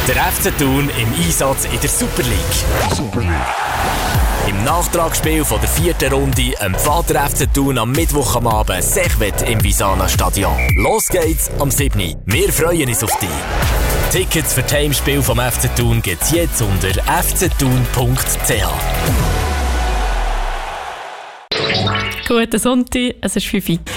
Der FC Thun im Einsatz in der Super League. Im Nachtragsspiel von der 4. Runde empfängt der FC Thun am Mittwoch am Abend Servette im Visana Stadion. Los geht's am 7. Wir freuen uns auf dich. Tickets für das Heimspiel vom FC Thun gibt's jetzt unter fcthun.ch. Guten Sonntag, es ist 5 Uhr.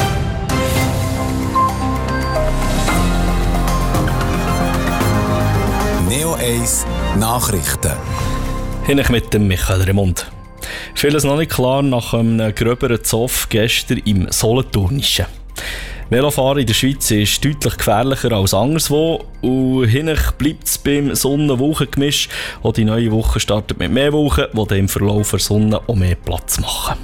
Neo 1 Nachrichten. Hinten mit dem Michael Remund. Vieles noch nicht klar nach einem gröberen Zoff gestern im Solothurnischen. Velofahren in der Schweiz ist deutlich gefährlicher als anderswo und hinten bleibt es beim Sonne-Wolken-Gemisch. Auch die neue Woche startet mit mehr Wolken, die dann im Verlauf der Sonne auch mehr Platz machen.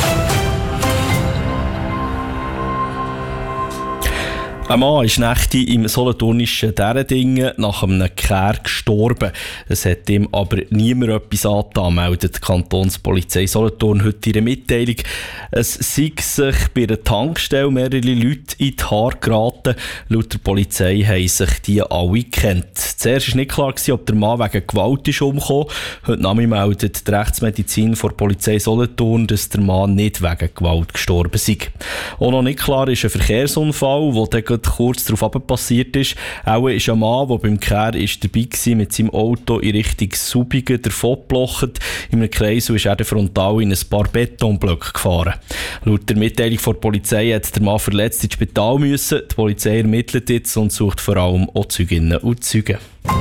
Ein Mann ist Nächte im solothurnischen Därendingen nach einem Kehr gestorben. Es hat ihm aber niemand etwas angetan, meldet die Kantonspolizei Solothurn heute in einer Mitteilung. Es sei sich bei einer Tankstelle mehrere Leute in die Haare geraten. Laut der Polizei haben sich die alle gekannt. Zuerst war nicht klar, ob der Mann wegen Gewalt ist umgekommen. Heute Nachmittag meldet die Rechtsmedizin der Polizei Solothurn, dass der Mann nicht wegen Gewalt gestorben sei. Auch noch nicht klar ist ein Verkehrsunfall, der dann kurz darauf passiert ist. Auch ist ein Mann, der beim Kehr dabei war, mit seinem Auto in Richtung Subigen davongeblocht. In einem Kreisel ist er frontal in ein paar Betonblöcke gefahren. Laut der Mitteilung der Polizei hat der Mann verletzt ins Spital müssen. Die Polizei ermittelt jetzt und sucht vor allem auch Zeuginnen und Zeugen.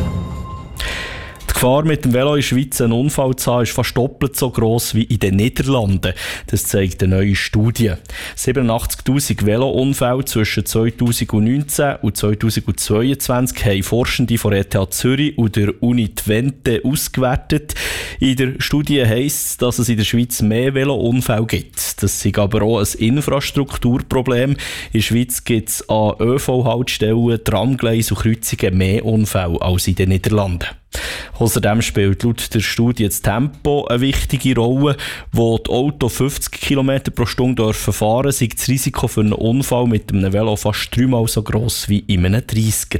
Die Gefahr, mit dem Velo in der Schweiz einen Unfall zu haben, ist fast doppelt so gross wie in den Niederlanden. Das zeigt eine neue Studie. 87'000 Velounfälle zwischen 2019 und 2022 haben Forschende von ETH Zürich und der Uni Twente ausgewertet. In der Studie heisst es, dass es in der Schweiz mehr Velounfälle gibt. Das ist aber auch ein Infrastrukturproblem. In der Schweiz gibt es an ÖV-Haltestellen, Tramgleisen und Kreuzungen mehr Unfälle als in den Niederlanden. Außerdem spielt laut der Studie das Tempo eine wichtige Rolle. Wo die Autos 50 km pro Stunde fahren dürfen, ist das Risiko für einen Unfall mit einem Velo fast 3-mal so gross wie in einem 30er.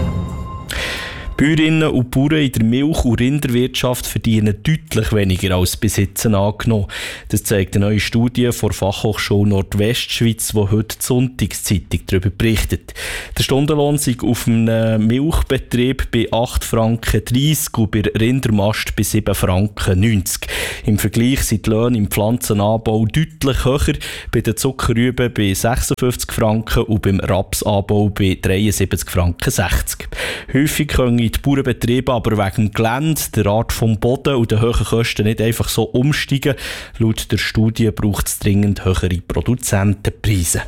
Bäuerinnen und Bauern in der Milch- und Rinderwirtschaft verdienen deutlich weniger als bis jetzt angenommen. Das zeigt eine neue Studie der Fachhochschule Nordwestschweiz, die heute die Sonntagszeitung darüber berichtet. Der Stundenlohn sei auf einem Milchbetrieb bei 8,30 Franken und bei der Rindermast bei 7,90 Franken. Im Vergleich sind die Löhne im Pflanzenanbau deutlich höher, bei den Zuckerrüben bei 56 Franken und beim Rapsanbau bei 73,60 Franken. Häufig können die Bauernbetriebe aber wegen dem Gelände, der Art des Boden und den hohen Kosten nicht einfach so umsteigen. Laut der Studie braucht es dringend höhere Produzentenpreise.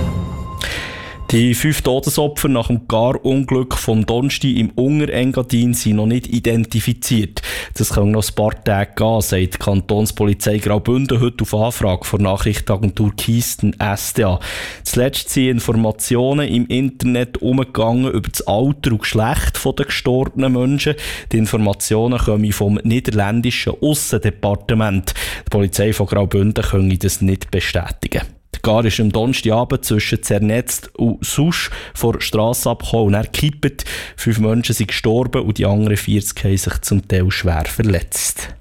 Die 5 Todesopfer nach dem Garunglück vom Donnerstag im Unterengadin sind noch nicht identifiziert. Das kann noch ein paar Tage gehen, sagt die Kantonspolizei Graubünden heute auf Anfrage von Nachrichtenagentur Kisten SDA. Zuletzt sind Informationen im Internet umgegangen über das Alter und Geschlecht der gestorbenen Menschen. Die Informationen kommen vom niederländischen Aussendepartement. Die Polizei von Graubünden könne das nicht bestätigen. Der Gar ist am Donnerstagabend zwischen Zernetzt und Susch vor der Strasse abgekommen und er gekippt. 5 Menschen sind gestorben und die anderen 40 haben sich zum Teil schwer verletzt.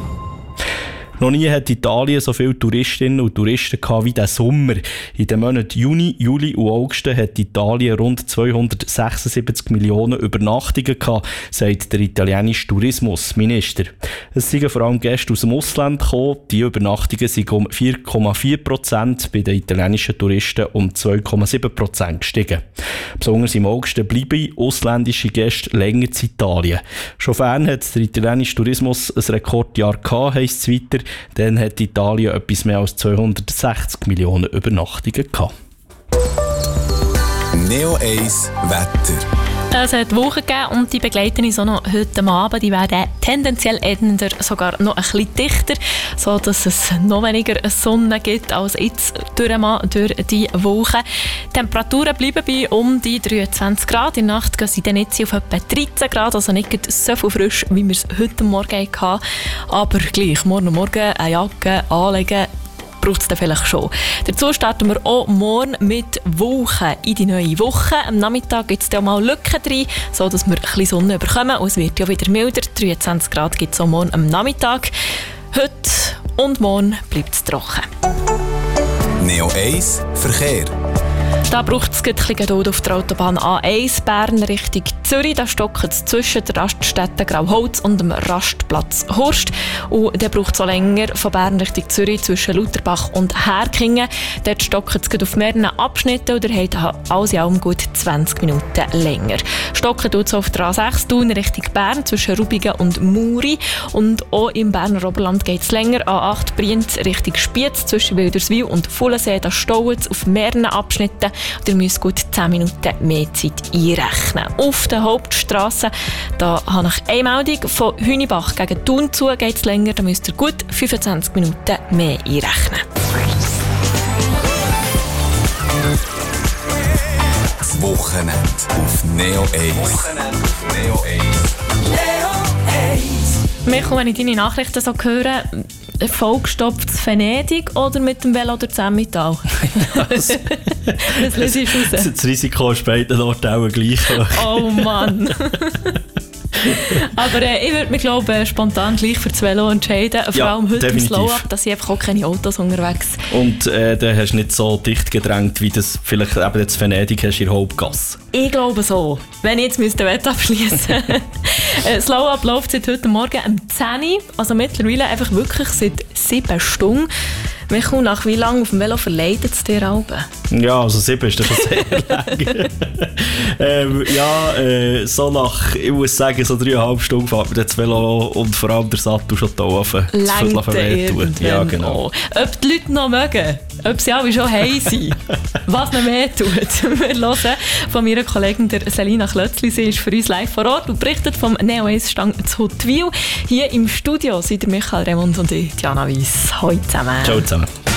Noch nie hat Italien so viele Touristinnen und Touristen gehabt wie diesen Sommer. In den Monaten Juni, Juli und August hat Italien rund 276 Millionen Übernachtungen gehabt, sagt der italienische Tourismusminister. Es sind vor allem Gäste aus dem Ausland gekommen. Die Übernachtungen sind um 4,4%, bei den italienischen Touristen um 2,7% gestiegen. Besonders im August bleiben ausländische Gäste länger in Italien. Schon fern hat der italienische Tourismus ein Rekordjahr gehabt, heisst es weiter. Dann hat Italien etwas mehr als 260 Millionen Übernachtungen gehabt. Neo 1 Wetter. Es hat Wochen gegeben und die begleiten uns auch noch heute Abend. Die werden tendenziell ender, sogar noch ein bisschen dichter, sodass es noch weniger Sonne gibt als jetzt durch die Woche. Die Temperaturen bleiben bei um die 23 Grad. In der Nacht gehen sie dann jetzt auf etwa 13 Grad, also nicht so viel frisch, wie wir es heute Morgen hatten. Aber gleich, morgen eine Jacke anlegen, braucht es dann vielleicht schon. Dazu starten wir auch morgen mit Wolken in die neue Woche. Am Nachmittag gibt es dann mal Lücken drin, sodass wir ein bisschen Sonne bekommen. Und es wird ja wieder milder. 23 Grad gibt es auch morgen am Nachmittag. Heute und morgen bleibt es trocken. Neo 1 Verkehr. Da braucht es ein bisschen Geduld auf der Autobahn A1 Bern Richtung Zürich. Da stockt es zwischen der Raststätte Grauholz und dem Rastplatz Horst. Und dann braucht es auch länger von Bern Richtung Zürich zwischen Lauterbach und Herkingen. Dort stockt es auf mehreren Abschnitten und ihr habt alles in allem gut 20 Minuten länger. Stocken tut es auf der A6 Thun Richtung Bern zwischen Rubigen und Muri. Und auch im Berner Oberland geht es länger. A8 Brienz Richtung Spiez zwischen Wilderswil und Fullensee. Da staut es auf mehreren Abschnitten. Ihr müsst gut 10 Minuten mehr Zeit einrechnen. Auf der Hauptstrasse, da habe ich eine Meldung. Von Hünibach gegen Thun zu geht es länger. Da müsst ihr gut 25 Minuten mehr einrechnen. Das Wochenende auf Neo 1. Michael, wenn ich deine Nachrichten so höre, vollgestopftes Venedig oder mit dem Velo durch das Emmental? Das löse ich raus. Das Risiko ist bei beiden Orten auch gleich hoch. Oh Mann. Aber ich würde mich, glaube spontan gleich für das Velo entscheiden. Vor allem heute im Slow-Up, da sind einfach auch keine Autos unterwegs. Und dann hast du nicht so dicht gedrängt, wie das vielleicht eben jetzt Venedig hast in der Hauptgasse. Ich glaube so. Wenn ich jetzt den Wett abschließen Slow-Up läuft seit heute Morgen um 10 Uhr. Also mittlerweile einfach wirklich seit 7 Stunden. Michael, nach wie lange auf dem Velo verleidet es dir alle? Ja, also 7 ist das schon sehr lang. So nach, ich muss sagen, so 3,5 Stunden fährt mir das Velo und vor allem der Sattel schon da auf. Ja, genau. Ob die Leute noch mögen, ob sie alle schon heim sind, was noch mehr tut. Wir hören von meiner Kollegin der Selina Klötzli. Sie ist für uns live vor Ort und berichtet vom Neo 1 Stand zu Huttwil. Hier im Studio sind der Michael Remund und ich, Diana Weiss. Hallo zusammen. Ciao zusammen.